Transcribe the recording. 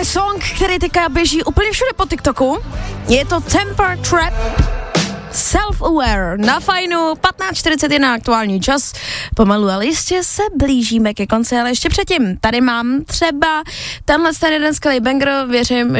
je song, který teďka běží úplně všude po TikToku. Je to Temper Trap Self-Aware na Fajnu, 15:41 aktuální čas. Pomalu, ale jistě se blížíme ke konci, ale ještě předtím. Tady mám třeba tenhle jeden skvělý banger, věřím,